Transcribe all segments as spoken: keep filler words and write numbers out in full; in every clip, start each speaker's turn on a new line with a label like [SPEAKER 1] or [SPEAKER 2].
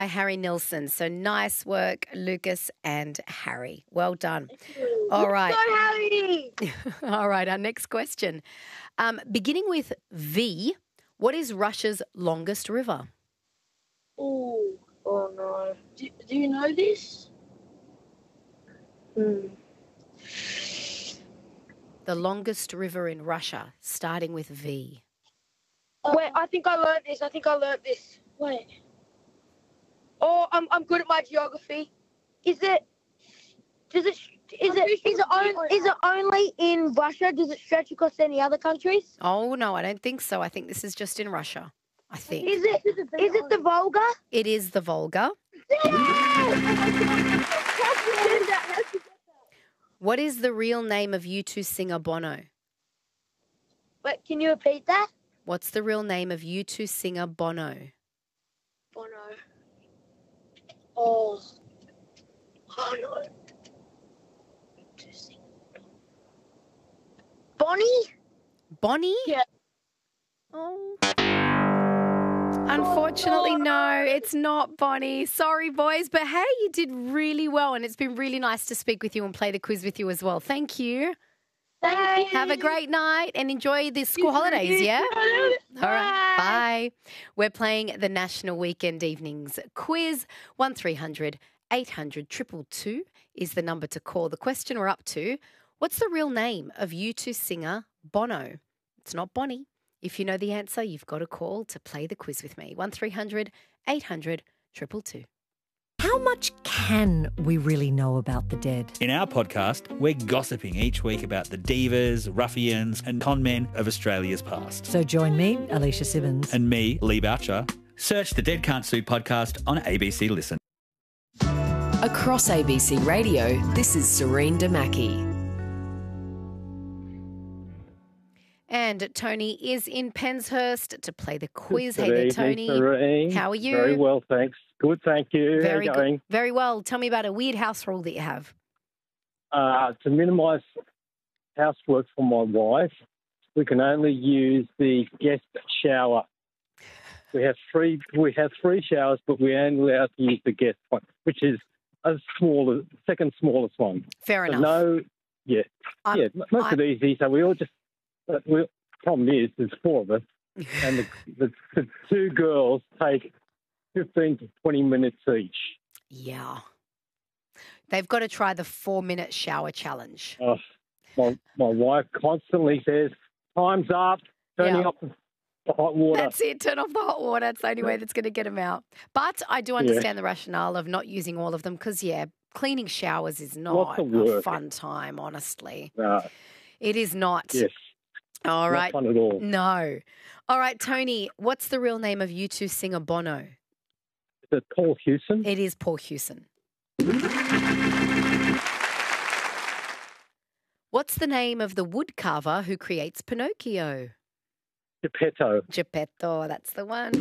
[SPEAKER 1] Harry Nilsson. So nice work, Lucas and Harry. Well done. All right.
[SPEAKER 2] Go, Harry!
[SPEAKER 1] All right, our next question. Um, beginning with V, what is Russia's longest river?
[SPEAKER 2] Oh, oh no. Do, do you know this? Hmm.
[SPEAKER 1] The longest river in Russia, starting with V.
[SPEAKER 2] Wait, I think I learned this. I think I learned this. Wait. Oh, I'm I'm good at my geography. Is it? Does it? Is it? Is it, on, is it only in Russia? Does it stretch across any other countries?
[SPEAKER 1] Oh, no, I don't think so. I think this is just in Russia, I think.
[SPEAKER 2] Is it? Is it the Volga?
[SPEAKER 1] It is the Volga. What is the real name of U two singer Bono?
[SPEAKER 2] Wait, can you repeat that?
[SPEAKER 1] What's the real name of U two singer Bono?
[SPEAKER 2] Bono. Oh. Oh no. Bonnie?
[SPEAKER 1] Bonnie?
[SPEAKER 2] Yeah.
[SPEAKER 1] Oh. Unfortunately, no, it's not Bonnie. Sorry, boys, but hey, you did really well, and it's been really nice to speak with you and play the quiz with you as well. Thank you.
[SPEAKER 2] Thank you.
[SPEAKER 1] Have a great night and enjoy the school holidays, yeah? All right, bye. We're playing the National Weekend Evenings quiz. one three hundred eight hundred two two two is the number to call. The question we're up to, what's the real name of U two singer Bono? It's not Bonnie. If you know the answer, you've got to call to play the quiz with me. one three hundred eight hundred two two two.
[SPEAKER 3] How much can we really know about the dead?
[SPEAKER 4] In our podcast, we're gossiping each week about the divas, ruffians and con men of Australia's past.
[SPEAKER 3] So join me, Alicia Simmons.
[SPEAKER 4] And me, Lee Boucher. Search the Dead Can't Sue podcast on A B C Listen.
[SPEAKER 5] Across A B C Radio, this is Serene Damaki.
[SPEAKER 1] And Tony is in Penshurst to play the quiz. Hey
[SPEAKER 6] Good
[SPEAKER 1] there,
[SPEAKER 6] evening,
[SPEAKER 1] Tony.
[SPEAKER 6] Serene.
[SPEAKER 1] How are you?
[SPEAKER 6] Very well, thanks. Good, thank you.
[SPEAKER 1] Very
[SPEAKER 6] How are you going?
[SPEAKER 1] good. Very well. Tell me about a weird house rule that you have.
[SPEAKER 6] Uh, to minimise housework for my wife, we can only use the guest shower. We have three. We have three showers, but we're only allowed to use the guest one, which is a smaller, second smallest one.
[SPEAKER 1] Fair
[SPEAKER 6] So
[SPEAKER 1] enough.
[SPEAKER 6] no, yeah,
[SPEAKER 1] I'm-
[SPEAKER 6] yeah. Most
[SPEAKER 1] I'm-
[SPEAKER 6] of it easy. So we all just. Uh, we, problem is, there's four of us, and the, the, the two girls take fifteen to twenty minutes each.
[SPEAKER 1] Yeah. They've got to try the four-minute shower challenge.
[SPEAKER 6] Oh, my, my wife constantly says, time's up, turning
[SPEAKER 1] Yeah.
[SPEAKER 6] off the hot water.
[SPEAKER 1] That's it. Turn off the hot water. It's the only way that's going to get them out. But I do understand the rationale of not using all of them because, yeah, cleaning showers is not
[SPEAKER 6] Lots of
[SPEAKER 1] a
[SPEAKER 6] work.
[SPEAKER 1] fun time, honestly.
[SPEAKER 6] Uh,
[SPEAKER 1] It is not.
[SPEAKER 6] yes,
[SPEAKER 1] All
[SPEAKER 6] not
[SPEAKER 1] right.
[SPEAKER 6] fun at all.
[SPEAKER 1] No. All right, Tony, what's the real name of U two singer Bono?
[SPEAKER 6] Is it Paul Hewson?
[SPEAKER 1] It is Paul Hewson. What's the name of the woodcarver who creates Pinocchio?
[SPEAKER 6] Geppetto.
[SPEAKER 1] Geppetto, that's the one.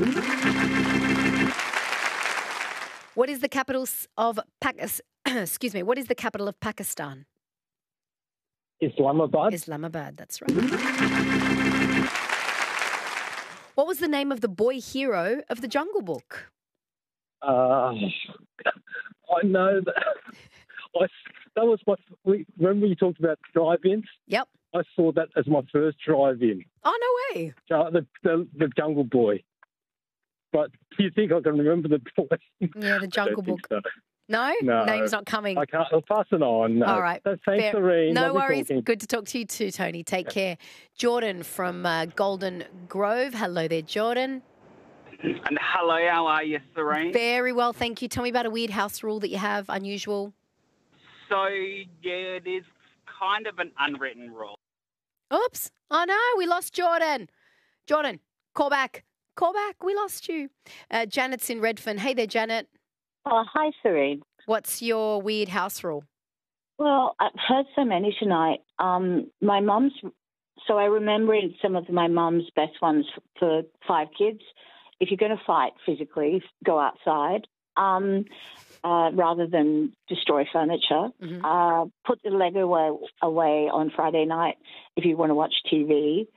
[SPEAKER 1] What is the capital s- of Pakistan? Excuse me. What is the capital of Pakistan?
[SPEAKER 6] Islamabad.
[SPEAKER 1] Islamabad, that's right. What was the name of the boy hero of the Jungle Book?
[SPEAKER 6] Uh, I know that. I, that was my. We, remember you talked about drive-ins?
[SPEAKER 1] Yep.
[SPEAKER 6] I saw that as my first drive-in.
[SPEAKER 1] Oh, no way.
[SPEAKER 6] Uh, the, the the Jungle Boy. But do you think I can remember the boy?
[SPEAKER 1] Yeah, the
[SPEAKER 6] I
[SPEAKER 1] Jungle
[SPEAKER 6] don't think
[SPEAKER 1] Book.
[SPEAKER 6] so.
[SPEAKER 1] No?
[SPEAKER 6] No.
[SPEAKER 1] Name's not coming.
[SPEAKER 6] I can't. I'll pass it on. No.
[SPEAKER 1] All right.
[SPEAKER 6] So thanks,
[SPEAKER 1] Fair-
[SPEAKER 6] Serene.
[SPEAKER 1] No
[SPEAKER 6] Lovely
[SPEAKER 1] worries.
[SPEAKER 6] talking.
[SPEAKER 1] Good to talk to you too, Tony. Take care. Jordan from uh, Golden Grove. Hello there, Jordan.
[SPEAKER 7] And hello, how are you, Serene?
[SPEAKER 1] Very well, thank you. Tell me about a weird house rule that you have, unusual.
[SPEAKER 7] So, yeah, it is kind of an unwritten rule.
[SPEAKER 1] Oops. Oh, no, we lost Jordan. Jordan, call back. Call back. We lost you. Uh, Janet's in Redfern. Hey there, Janet.
[SPEAKER 8] Oh, hi, Serene.
[SPEAKER 1] What's your weird house rule?
[SPEAKER 8] Well, I've heard so many tonight. Um, my mum's, so I remember in some of my mum's best ones for five kids. If you're going to fight physically, go outside um, uh, rather than destroy furniture.
[SPEAKER 1] Mhm.
[SPEAKER 8] Uh, put the Lego away, away on Friday night if you want to watch T V.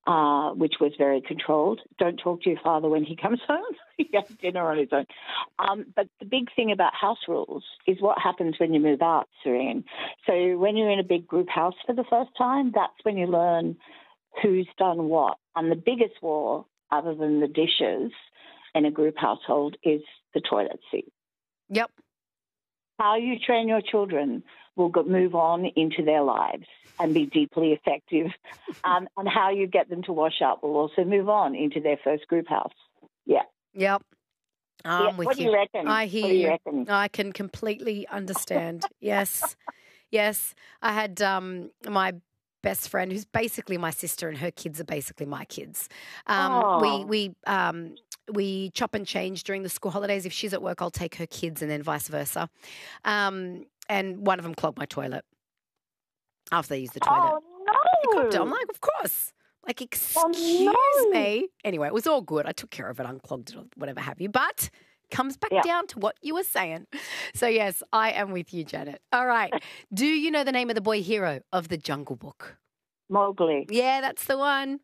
[SPEAKER 8] uh, which was very controlled. Don't talk to your father when he comes home. He has dinner on his own. Um, but the big thing about house rules is what happens when you move out, Serene. So when you're in a big group house for the first time, that's when you learn who's done what. And the biggest war, other than the dishes in a group household, is the toilet seat.
[SPEAKER 1] Yep.
[SPEAKER 8] How you train your children will go, move on into their lives and be deeply effective. Um, and how you get them to wash up will also move on into their first group house. Yeah.
[SPEAKER 1] Yep. I'm
[SPEAKER 8] yeah.
[SPEAKER 1] with
[SPEAKER 8] What do
[SPEAKER 1] you.
[SPEAKER 8] you reckon?
[SPEAKER 1] I hear
[SPEAKER 8] what do you.
[SPEAKER 1] you.
[SPEAKER 8] Reckon?
[SPEAKER 1] I can completely understand. Yes. Yes. I had um, my best friend, who's basically my sister, and her kids are basically my kids. Um,
[SPEAKER 8] Oh.
[SPEAKER 1] We we um, we chop and change during the school holidays. If she's at work, I'll take her kids, and then vice versa. Um, and one of them clogged my toilet after they used the toilet.
[SPEAKER 8] Oh,
[SPEAKER 1] He
[SPEAKER 8] no.
[SPEAKER 1] cooked it. I'm like, of course. Like, excuse
[SPEAKER 8] Oh, no.
[SPEAKER 1] me. Anyway, it was all good. I took care of it, unclogged it, or whatever have you. But comes back
[SPEAKER 8] Yeah.
[SPEAKER 1] down to what you were saying. So, yes, I am with you, Janet. All right. Do you know the name of the boy hero of the Jungle Book?
[SPEAKER 8] Mowgli.
[SPEAKER 1] Yeah, that's the one.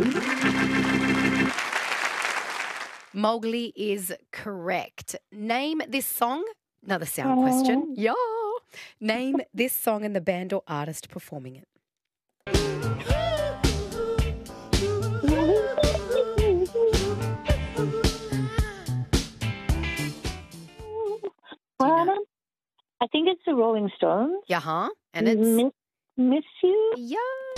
[SPEAKER 1] Mowgli is correct. Name this song. Another sound question. Yeah. Name this song and the band or artist performing it.
[SPEAKER 8] Well, I think it's the Rolling Stones.
[SPEAKER 1] Yeah, huh? And it's
[SPEAKER 8] Miss, miss you?
[SPEAKER 1] yeah.